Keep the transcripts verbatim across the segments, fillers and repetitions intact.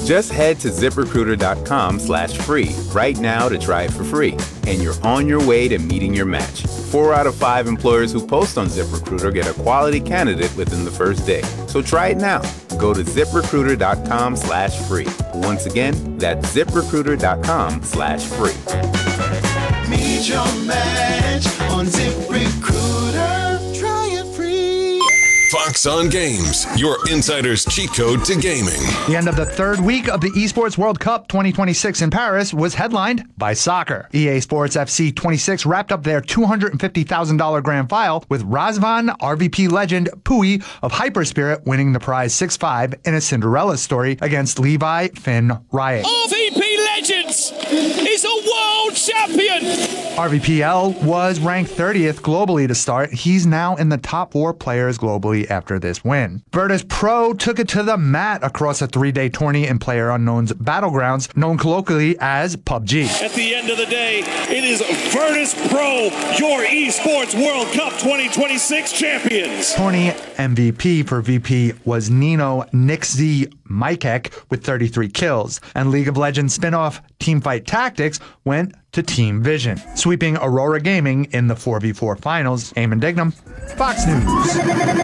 Just head to ZipRecruiter.com slash free right now to try it for free, and you're on your way to meeting your match. Four out of five employers who post on ZipRecruiter get a quality candidate within the first day. So try it now. Go to ZipRecruiter.com slash free. Once again, that's ZipRecruiter.com slash free. Meet your match on ZipRecruiter. Try it free. Fox on Games, your insider's cheat code to gaming. The end of the third week of the Esports World Cup twenty twenty-six in Paris was headlined by soccer. E A Sports F C twenty-six wrapped up their two hundred fifty thousand dollars grand final with Razvan R V P legend Pui of Hyperspirit winning the prize six five in a Cinderella story against Levi Finn Riot. R V P Legends is a world champion! R V P L was ranked thirtieth globally to start. He's now in the top four players globally after this win. Virtus Pro took it to the mat across a three-day tourney in PlayerUnknown's Battlegrounds, known colloquially as P U B G. At the end of the day, it is Virtus Pro, your Esports World Cup twenty twenty-six champions. Tourney M V P for V P was Nino Nixzy Mikek with thirty-three kills, and League of Legends spin-off Teamfight Tactics went to Team Vision, sweeping Aurora Gaming in the four v four finals. Eamon Dignam, Fox News.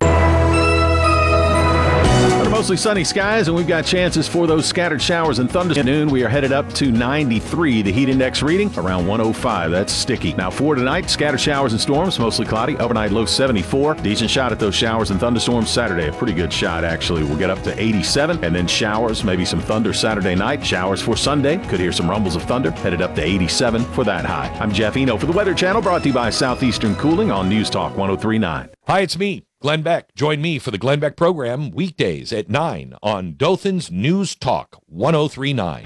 Mostly sunny skies, and we've got chances for those scattered showers and thunders. At noon, we are headed up to ninety-three. The heat index reading around one oh five. That's sticky. Now for tonight, scattered showers and storms, mostly cloudy. Overnight low seventy-four. Decent shot at those showers and thunderstorms Saturday. A pretty good shot, actually. We'll get up to eighty-seven, and then showers, maybe some thunder Saturday night. Showers for Sunday. Could hear some rumbles of thunder. Headed up to eighty-seven for that high. I'm Jeff Eno for the Weather Channel, brought to you by Southeastern Cooling on News Talk one oh three point nine. Hi, it's me, Glenn Beck. Join me for the Glenn Beck program weekdays at nine on Dothan's News Talk one oh three point nine.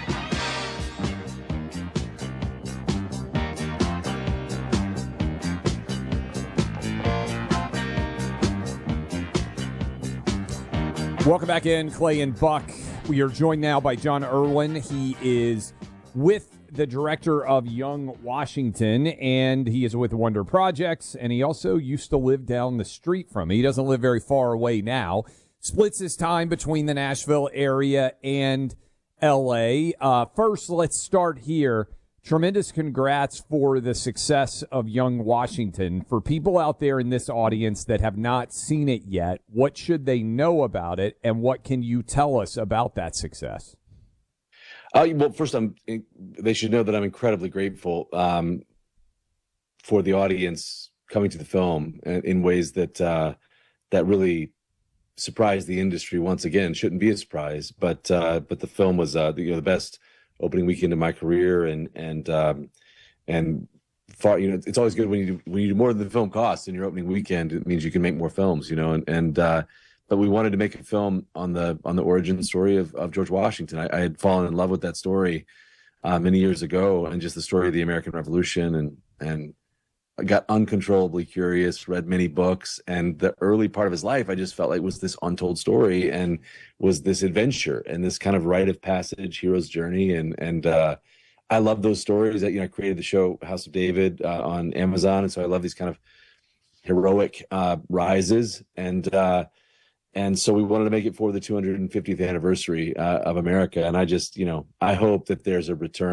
Welcome back in, Clay and Buck. We are joined now by John Irwin. He is with the director of Young Washington, and he is with Wonder Projects, and he also used to live down the street from me. He doesn't live very far away now. Splits his time between the Nashville area and L A. Uh, first, let's start here. Tremendous congrats for the success of Young Washington. For people out there in this audience that have not seen it yet, what should they know about it, and what can you tell us about that success? Uh, well, first, I'm, they should know that I'm incredibly grateful um, for the audience coming to the film in, in ways that uh, that really surprised the industry once again. Shouldn't be a surprise, but uh, but the film was uh, the, you know, the best opening weekend of my career, and and um, and far, you know, it's always good when you do, when you do more than the film costs in your opening weekend. It means you can make more films, you know, and and. Uh, But we wanted to make a film on the on the origin story of, of George Washington. I, I had fallen in love with that story uh, many years ago, and just the story of the American Revolution, and and I got uncontrollably curious, read many books, and the early part of his life, I just felt like was this untold story, and was this adventure and this kind of rite of passage, hero's journey, and and uh, I love those stories. That you know, I created the show House of David uh, on Amazon, and so I love these kind of heroic uh, rises, and. Uh, And so we wanted to make it for the two hundred fiftieth anniversary uh, of America. And I just, you know, I hope that there's a return